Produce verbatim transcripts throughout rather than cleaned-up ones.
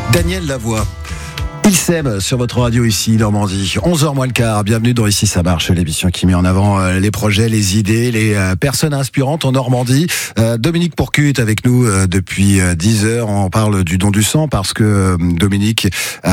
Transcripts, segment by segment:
Daniel Lavoie. Il s'aime sur votre radio ici, Normandie. onze heures moins le quart. Bienvenue dans Ici ça marche, l'émission qui met en avant euh, les projets, les idées, les euh, personnes inspirantes en Normandie. Euh, Dominique Pourcu est avec nous euh, depuis euh, dix heures. On parle du don du sang parce que euh, Dominique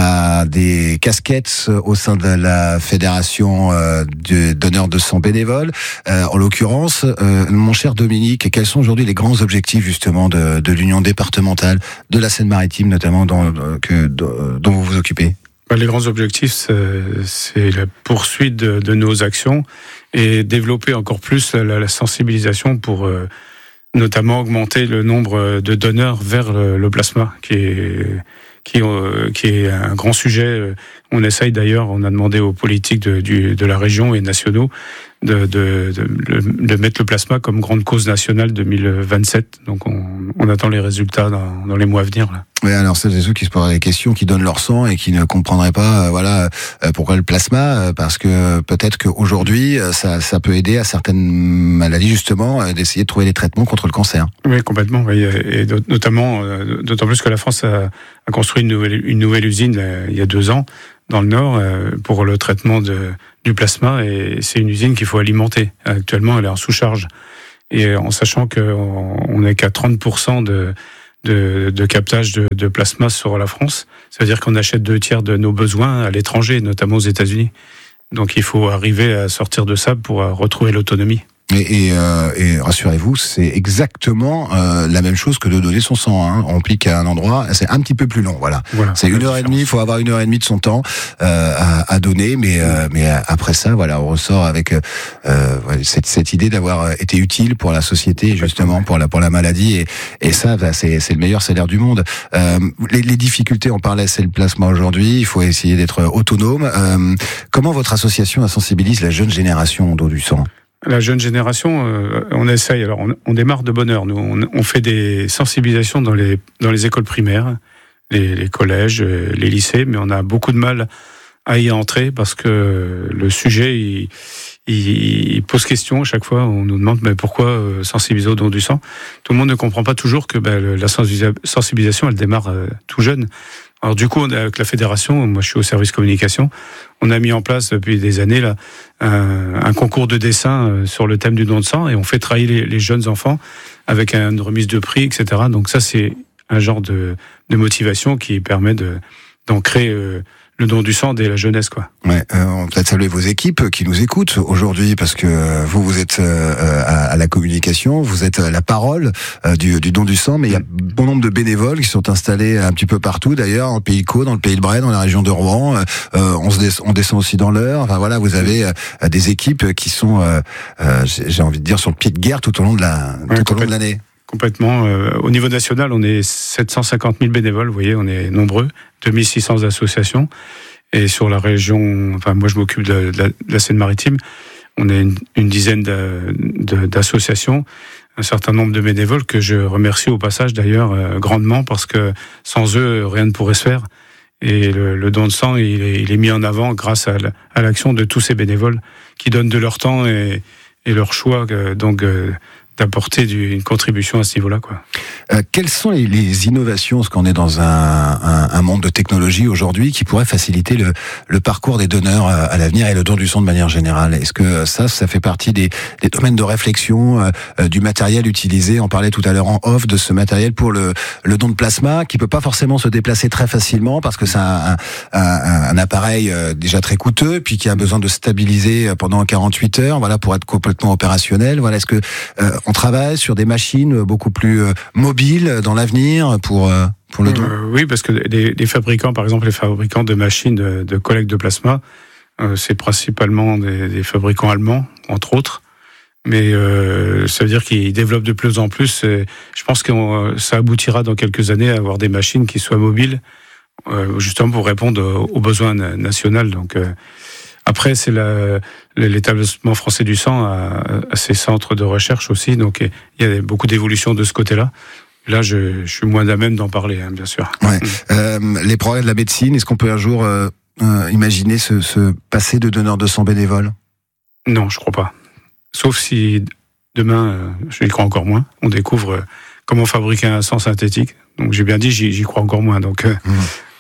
a des casquettes au sein de la fédération euh, de donneurs de sang bénévoles. Euh, en l'occurrence, euh, mon cher Dominique, quels sont aujourd'hui les grands objectifs justement de, de l'Union départementale de la Seine-Maritime, notamment dont, que, dont vous vous occupez? Les grands objectifs, c'est la poursuite de, de nos actions et développer encore plus la, la sensibilisation pour euh, notamment augmenter le nombre de donneurs vers le, le plasma, qui est, qui, euh, qui est un grand sujet. On essaye d'ailleurs, on a demandé aux politiques de, du, de la région et nationaux de, de, de, de mettre le plasma comme grande cause nationale deux mille vingt-sept. Donc on, on attend les résultats dans, dans les mois à venir, là. Oui, alors celles et ceux qui se poseraient des questions, qui donnent leur sang et qui ne comprendraient pas, euh, voilà, euh, pourquoi le plasma, euh, parce que peut-être qu'aujourd'hui, euh, ça, ça peut aider à certaines maladies justement, euh, d'essayer de trouver des traitements contre le cancer. Oui, complètement. Oui, et notamment, euh, d'autant plus que la France a, a construit une nouvelle, une nouvelle usine là, il y a deux ans dans le Nord euh, pour le traitement de, du plasma, et c'est une usine qu'il faut alimenter. Actuellement, elle est en sous-charge, et en sachant qu'on n'est qu'à trente pour cent de De, de captage de, de plasma sur la France. Ça veut dire qu'on achète deux tiers de nos besoins à l'étranger, notamment aux États-Unis. Donc il faut arriver à sortir de ça pour retrouver l'autonomie. Et, et, euh, et rassurez-vous, c'est exactement euh, la même chose que de donner son sang. Hein. On pique à un endroit, c'est un petit peu plus long. Voilà, voilà c'est une heure et demie. Il faut avoir une heure et demie de son temps euh, à, à donner, mais euh, mais après ça, voilà, on ressort avec euh, cette, cette idée d'avoir été utile pour la société, justement pour la pour la maladie. Et, et ça, bah, c'est c'est le meilleur salaire du monde. Euh, les, les difficultés, on parlait, c'est le plasma aujourd'hui. Il faut essayer d'être autonome. Euh, comment votre association sensibilise la jeune génération au don du sang? La jeune génération, euh, on essaye. Alors, on, on démarre de bonne heure. Nous, on, on fait des sensibilisations dans les dans les écoles primaires, les, les collèges, les lycées, mais on a beaucoup de mal à y entrer parce que le sujet, il, il, il pose question à chaque fois. On nous demande mais pourquoi euh, sensibiliser au don du sang. Tout le monde ne comprend pas toujours que ben, la sensibilisation, elle démarre euh, tout jeune. Alors du coup, on, avec la fédération, moi je suis au service communication, on a mis en place depuis des années là un, un concours de dessin sur le thème du don de sang, et on fait travailler les, les jeunes enfants avec une remise de prix, et cetera. Donc ça, c'est un genre de, de motivation qui permet de, d'ancrer euh, le don du sang dès la jeunesse, quoi. Ouais, euh, on peut peut-être saluer vos équipes qui nous écoutent aujourd'hui, parce que vous, vous êtes euh, à, à la communication, vous êtes à la parole euh, du, du don du sang, mais il y a bon nombre de bénévoles qui sont installés un petit peu partout, d'ailleurs, dans le Pays de Caux, dans le Pays de Bray, dans la région de Rouen. Euh, on, se des, on descend aussi dans l'Eure. Enfin voilà, vous avez euh, des équipes qui sont, euh, euh, j'ai envie de dire, sur le pied de guerre tout au long de la, ouais, tout au long de l'année. Complètement. Euh, au niveau national, on est sept cent cinquante mille bénévoles, vous voyez, on est nombreux, deux mille six cents associations. Et sur la région, enfin moi je m'occupe de, de, la, de la Seine-Maritime, on est une, une dizaine de, de, d'associations, un certain nombre de bénévoles que je remercie au passage d'ailleurs euh, grandement, parce que sans eux, rien ne pourrait se faire. Et le, le don de sang, il est, il est mis en avant grâce à, la, à l'action de tous ces bénévoles qui donnent de leur temps et, et leur choix, euh, donc euh, d'apporter du, une contribution à ce niveau-là, quoi. Euh, quelles sont les, les innovations, parce qu'on est dans un, un, un monde de technologie aujourd'hui, qui pourrait faciliter le, le parcours des donneurs à, à l'avenir et le don du sang de manière générale? Est-ce que ça, ça fait partie des, des domaines de réflexion, euh, du matériel utilisé? On parlait tout à l'heure en off de ce matériel pour le, le don de plasma, qui peut pas forcément se déplacer très facilement, parce que c'est un, un, un, un appareil déjà très coûteux, puis qui a besoin de stabiliser pendant quarante-huit heures, voilà, pour être complètement opérationnel. Voilà, est-ce que euh, on travaille sur des machines beaucoup plus euh, mobiles dans l'avenir pour euh, pour le don? euh, Oui, parce que les, les fabricants, par exemple, les fabricants de machines de, de collecte de plasma, euh, c'est principalement des, des fabricants allemands, entre autres. Mais euh, ça veut dire qu'ils développent de plus en plus. Et je pense que ça aboutira dans quelques années à avoir des machines qui soient mobiles, euh, justement pour répondre aux besoins nationaux. Donc euh, après, c'est la, l'établissement français du sang à, à ses centres de recherche aussi, donc il y a beaucoup d'évolutions de ce côté-là. Là, je, je suis moins à même d'en parler, hein, bien sûr. Ouais. Euh, les progrès de la médecine, est-ce qu'on peut un jour euh, euh, imaginer ce, ce passer de donneur de sang bénévole? Non, je crois pas. Sauf si demain, euh, je y crois encore moins, on découvre euh, comment fabriquer un sang synthétique. Donc j'ai bien dit, j'y, j'y crois encore moins. Donc euh, mmh.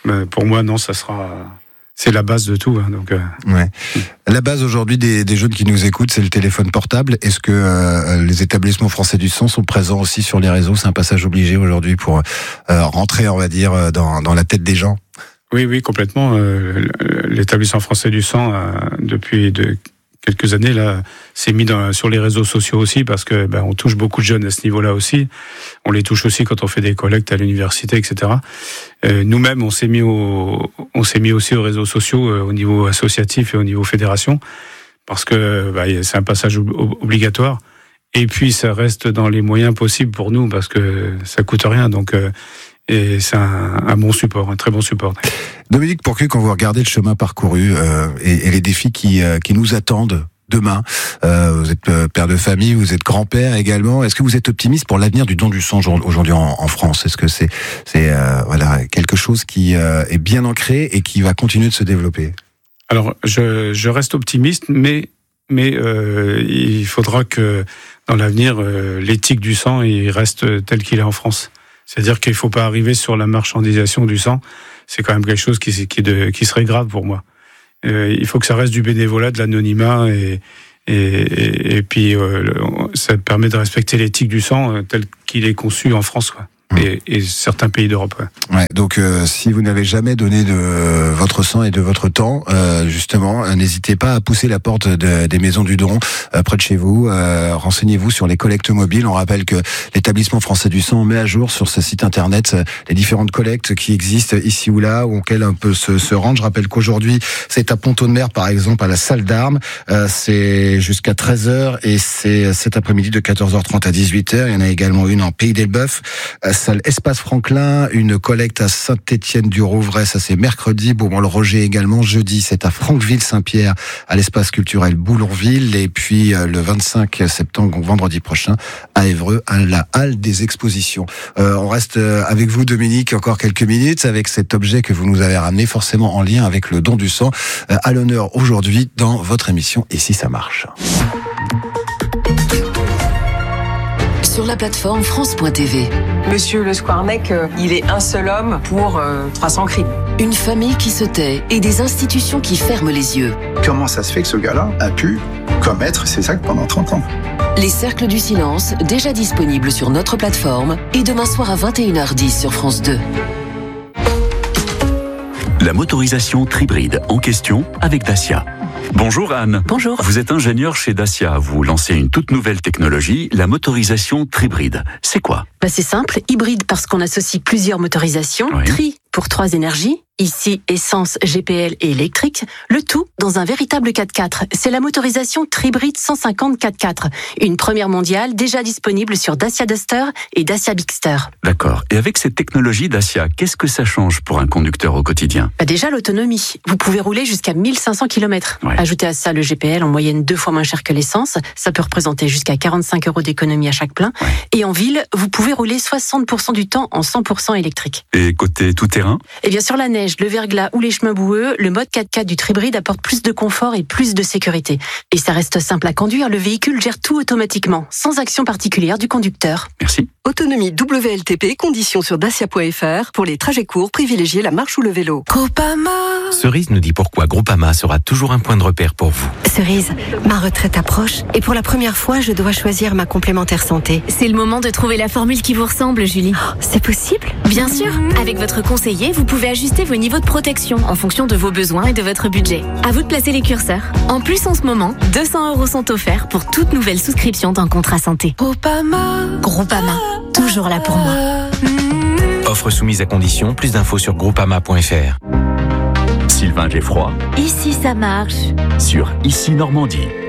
Mais pour moi, non, ça sera... C'est la base de tout. Hein, donc, euh... ouais. La base aujourd'hui des, des jeunes qui nous écoutent, c'est le téléphone portable. Est-ce que euh, les établissements français du son sont présents aussi sur les réseaux ? C'est un passage obligé aujourd'hui pour euh, rentrer, on va dire, dans, dans la tête des gens. Oui, oui, complètement. Euh, l'établissement français du sang, euh, depuis de, quelques années, là, s'est mis dans, sur les réseaux sociaux aussi, parce que ben, on touche beaucoup de jeunes à ce niveau-là aussi. On les touche aussi quand on fait des collectes à l'université, et cetera. Euh, nous-mêmes, on s'est mis au, on s'est mis aussi aux réseaux sociaux, euh, au niveau associatif et au niveau fédération, parce que ben, c'est un passage ob- obligatoire. Et puis, ça reste dans les moyens possibles pour nous, parce que ça coûte rien. Donc, euh, et c'est un, un bon support, un très bon support. Dominique Pourcu, quand vous regardez le chemin parcouru euh, et, et les défis qui, euh, qui nous attendent demain, euh, vous êtes euh, père de famille, vous êtes grand-père également. Est-ce que vous êtes optimiste pour l'avenir du don du sang aujourd'hui en, en France ? Est-ce que c'est, c'est euh, voilà, quelque chose qui euh, est bien ancré et qui va continuer de se développer ? Alors, je, je reste optimiste, mais mais euh, il faudra que dans l'avenir, euh, l'éthique du sang il reste tel qu'il est en France. C'est-à-dire qu'il ne faut pas arriver sur la marchandisation du sang. C'est quand même quelque chose qui, qui, de, qui serait grave pour moi. Euh, il faut que ça reste du bénévolat, de l'anonymat, et, et, et, et puis euh, ça permet de respecter l'éthique du sang tel qu'il est conçu en France, quoi. Et, et certains pays d'Europe. Ouais. Ouais, donc euh, si vous n'avez jamais donné de euh, votre sang et de votre temps, euh, justement, euh, n'hésitez pas à pousser la porte de, des maisons du don euh, près de chez vous. Euh, renseignez-vous sur les collectes mobiles. On rappelle que l'établissement français du sang met à jour sur ce site internet euh, les différentes collectes qui existent ici ou là, ou auxquelles on peut se, se rendre. Je rappelle qu'aujourd'hui, c'est à Pont-Audemer, par exemple, à la salle d'armes. Euh, c'est jusqu'à treize heures et c'est cet après-midi de quatorze heures trente à dix-huit heures. Il y en a également une en Pays d'Elbeuf. Euh, salle Espace Franklin, une collecte à Saint-Étienne-du-Rouvray, ça c'est mercredi. Beaumont-le-Roger également, jeudi, c'est à Franqueville-Saint-Pierre, à l'espace culturel Boulonville. Et puis le vingt-cinq septembre, donc vendredi prochain, à Évreux, à la Halle des Expositions. Euh, on reste avec vous, Dominique, encore quelques minutes, avec cet objet que vous nous avez ramené, forcément en lien avec le don du sang, euh, à l'honneur aujourd'hui dans votre émission Et si ça marche. Sur la plateforme France point T V. Monsieur Le Squarnec, euh, il est un seul homme pour euh, trois cents crimes. Une famille qui se tait et des institutions qui ferment les yeux. Comment ça se fait que ce gars-là a pu commettre ces actes pendant trente ans ? Les Cercles du Silence, déjà disponibles sur notre plateforme, et demain soir à vingt et une heures dix sur France deux. La motorisation Tribride en question avec Dacia. Bonjour Anne. Bonjour. Vous êtes ingénieur chez Dacia. Vous lancez une toute nouvelle technologie, la motorisation Tribride. C'est quoi ? Bah c'est simple, hybride parce qu'on associe plusieurs motorisations, Oui. tri pour trois énergies, ici essence, G P L et électrique, le tout dans un véritable quatre-quatre. C'est la motorisation Tribride cent cinquante quatre-quatre, une première mondiale déjà disponible sur Dacia Duster et Dacia Bigster. D'accord. Et avec cette technologie Dacia, qu'est-ce que ça change pour un conducteur au quotidien ? Bah déjà l'autonomie, vous pouvez rouler jusqu'à mille cinq cents kilomètres. Ouais. Ajoutez à ça le G P L en moyenne deux fois moins cher que l'essence, ça peut représenter jusqu'à quarante-cinq euros d'économie à chaque plein. Ouais. Et en ville, vous pouvez rouler soixante pour cent du temps en cent pour cent électrique. Et côté tout-terrain ? Et bien sur la neige, le verglas ou les chemins boueux, le mode quatre-quatre du Tribride apporte plus de confort et plus de sécurité. Et ça reste simple à conduire, le véhicule gère tout automatiquement, sans action particulière du conducteur. Merci. Autonomie W L T P, conditions sur dacia point f r. Pour les trajets courts, privilégiez la marche ou le vélo. Groupama. Cerise nous dit pourquoi Groupama sera toujours un point de repère pour vous. Cerise, ma retraite approche et pour la première fois, je dois choisir ma complémentaire santé. C'est le moment de trouver la formule qui vous ressemble, Julie. Oh, c'est possible ? Bien sûr. Avec votre conseiller, vous pouvez ajuster vos niveaux de protection en fonction de vos besoins et de votre budget. À vous de placer les curseurs. En plus, en ce moment, deux cents euros sont offerts pour toute nouvelle souscription d'un contrat santé. Groupama. Groupama. Toujours là pour moi. Offre soumise à condition. Plus d'infos sur groupama point f r. Sylvain Geffroy Ici, ça marche. sur Ici Normandie.